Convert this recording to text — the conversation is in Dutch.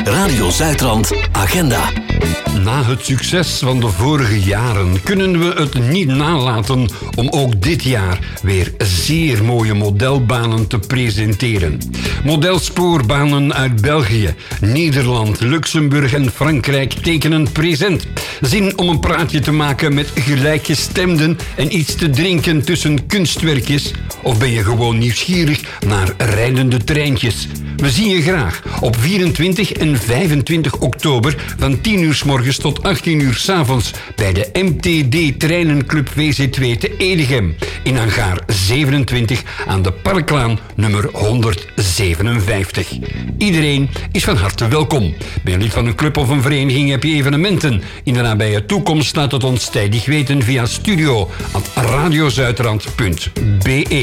Radio Zuidrand Agenda. Na het succes van de vorige jaren kunnen we het niet nalaten om ook dit jaar weer zeer mooie modelbanen te presenteren. Modelsporbanen uit België, Nederland, Luxemburg en Frankrijk tekenen present. Zin om een praatje te maken met gelijkgestemden en iets te drinken tussen kunstwerkjes? Of ben je gewoon nieuwsgierig naar rijdende treintjes? We zien je graag op 24 en 25 oktober van 10 uur 's morgens tot 18 uur 's avonds bij de MTD Treinenclub VC2 te Edegem in hangar 27 aan de Parklaan nummer 157. Iedereen is van harte welkom. Ben je lid van een club of een vereniging, heb je evenementen in de nabije toekomst, laat het ons tijdig weten via studio@radiozuidrand.be.